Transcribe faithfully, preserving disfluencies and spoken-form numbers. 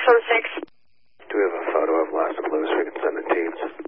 from six. Do we have a photo of Lassa Blue so we can send the teams?